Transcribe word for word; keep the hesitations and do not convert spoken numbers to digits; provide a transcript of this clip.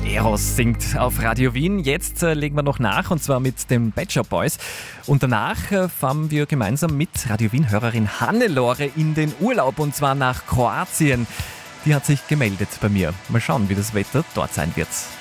Eros singt auf Radio Wien. Jetzt äh, legen wir noch nach, und zwar mit den Pet Shop Boys. Und danach äh, fahren wir gemeinsam mit Radio Wien-Hörerin Hannelore in den Urlaub, und zwar nach Kroatien. Die hat sich gemeldet bei mir. Mal schauen, wie das Wetter dort sein wird.